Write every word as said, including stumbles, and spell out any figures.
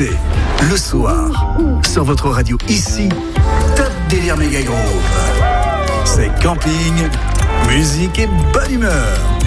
l'écouter le soir sur votre radio ici. Top Délire Méga Groove. C'est camping, musique et bonne humeur.